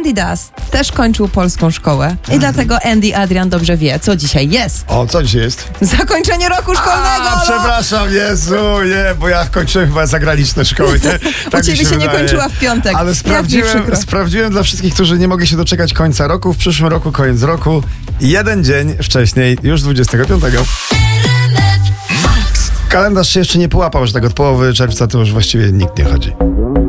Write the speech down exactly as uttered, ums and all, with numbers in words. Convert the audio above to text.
Andy Dust też kończył polską szkołę i dlatego Andy Adrian dobrze wie, co dzisiaj jest. O, co dzisiaj jest? Zakończenie roku szkolnego! A, no. przepraszam, Jezu, nie, bo ja kończyłem chyba zagraniczne szkoły. Nie? Tak U ciebie mi się, się nie wydaje. kończyła w piątek. Ale sprawdziłem, sprawdziłem dla wszystkich, którzy nie mogli się doczekać końca roku. W przyszłym roku koniec roku. Jeden dzień wcześniej, już dwudziestego piątego. Kalendarz się jeszcze nie połapał, że tak od połowy czerwca to już właściwie nikt nie chodzi.